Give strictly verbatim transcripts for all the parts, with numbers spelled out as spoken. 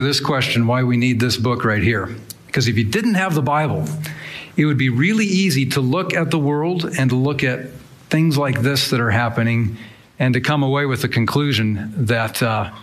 This question, why we need this book right here. Because if you didn't have the Bible, it would be really easy to look at the world and to look at things like this that are happening and to come away with the conclusion that uh,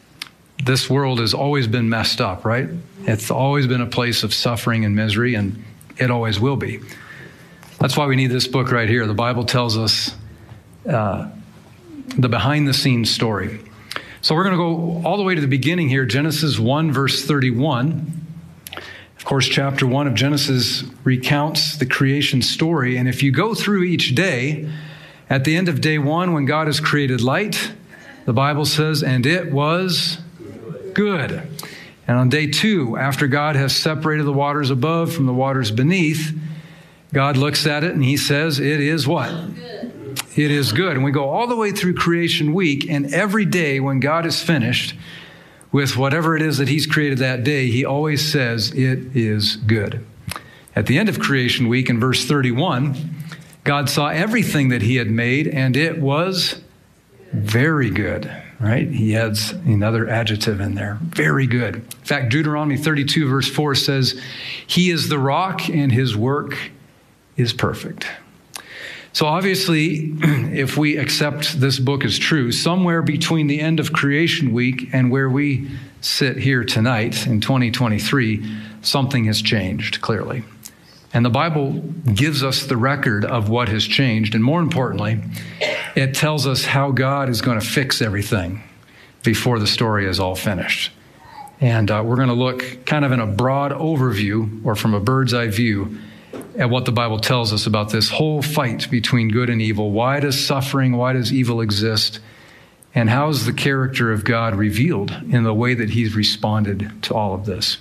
this world has always been messed up, right? It's always been a place of suffering and misery, and it always will be. That's why we need this book right here. The Bible tells us uh, the behind-the-scenes story. So we're going to go all the way to the beginning here, Genesis one, verse thirty-one. Of course, chapter one of Genesis recounts the creation story. And if you go through each day, at the end of day one, when God has created light, the Bible says, and it was good. And on day two, after God has separated the waters above from the waters beneath, God looks at it and he says, it is what? Good. It is good. And we go all the way through creation week, and every day when God is finished with whatever it is that he's created that day, he always says, it is good. At the end of creation week, in verse thirty-one, God saw everything that he had made, and it was very good, right? He adds another adjective in there, very good. In fact, Deuteronomy thirty-two, verse four says, he is the rock, and his work is perfect. So obviously, if we accept this book as true, somewhere between the end of creation week and where we sit here tonight in twenty twenty-three, something has changed, clearly. And the Bible gives us the record of what has changed. And more importantly, it tells us how God is going to fix everything before the story is all finished. And uh, we're going to look kind of in a broad overview, or from a bird's eye view, at what the Bible tells us about this whole fight between good and evil. Why does suffering, why does evil exist? And how is the character of God revealed in the way that he's responded to all of this?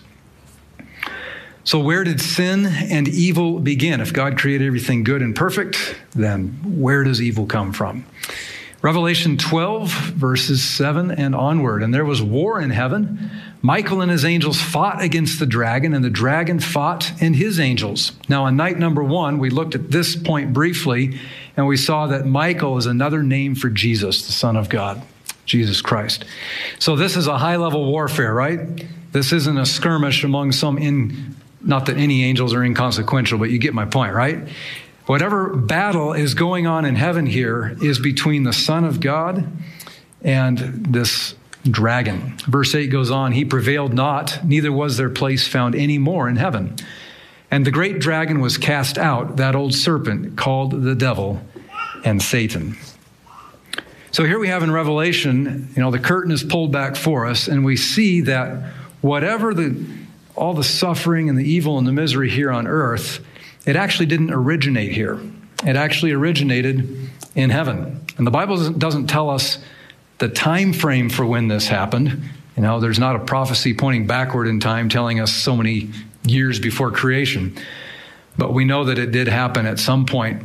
So where did sin and evil begin? If God created everything good and perfect, then where does evil come from? Revelation twelve, verses seven and onward. And there was war in heaven. Michael and his angels fought against the dragon, and the dragon fought and his angels. Now, on night number one, we looked at this point briefly, and we saw that Michael is another name for Jesus, the Son of God, Jesus Christ. So this is a high-level warfare, right? This isn't a skirmish among some in, not that any angels are inconsequential, but you get my point, right? Whatever battle is going on in heaven here is between the Son of God and this dragon. Verse eight goes on, he prevailed not, neither was their place found any more in heaven. And the great dragon was cast out, that old serpent called the devil and Satan. So here we have in Revelation, you know, the curtain is pulled back for us, and we see that whatever the all the suffering and the evil and the misery here on earth, it actually didn't originate here. It actually originated in heaven. And the Bible doesn't, doesn't tell us the time frame for when this happened. You know, there's not a prophecy pointing backward in time telling us so many years before creation. But we know that it did happen at some point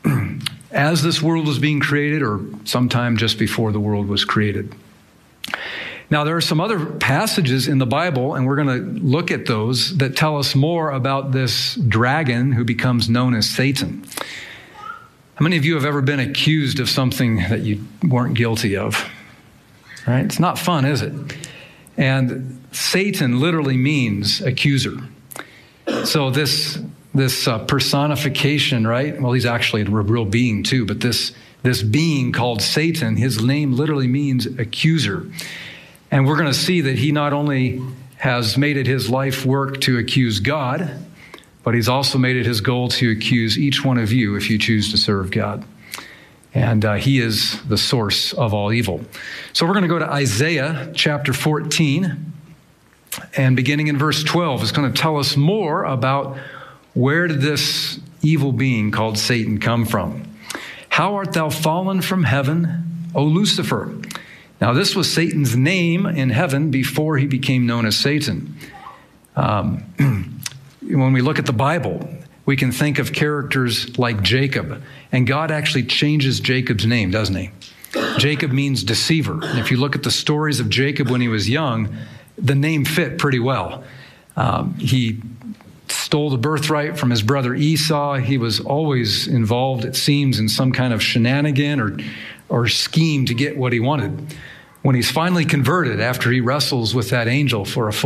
as this world was being created, or sometime just before the world was created. Now, there are some other passages in the Bible, and we're going to look at those, that tell us more about this dragon who becomes known as Satan. How many of you have ever been accused of something that you weren't guilty of? Right? It's not fun, is it? And Satan literally means accuser. So this this uh, personification, right? Well, he's actually a real being too, but this this being called Satan, his name literally means accuser. And we're going to see that he not only has made it his life work to accuse God, but he's also made it his goal to accuse each one of you if you choose to serve God. And uh, he is the source of all evil. So we're going to go to Isaiah chapter fourteen, and beginning in verse twelve, it's going to tell us more about where did this evil being called Satan come from. How art thou fallen from heaven, O Lucifer? Now, this was Satan's name in heaven before he became known as Satan. Um, when we look at the Bible, we can think of characters like Jacob, and God actually changes Jacob's name, doesn't he? Jacob means deceiver. And if you look at the stories of Jacob when he was young, the name fit pretty well. Um, he stole the birthright from his brother Esau. He was always involved, it seems, in some kind of shenanigan or, or scheme to get what he wanted. when he's finally converted after he wrestles with that angel for a